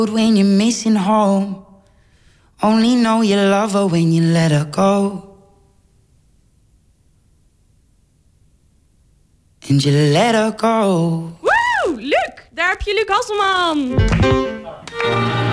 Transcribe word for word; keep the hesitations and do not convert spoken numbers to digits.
When you're missing home, only know you love her when you let her go. And you let her go. Woe! Luc! Daar heb je Luc Hasselman.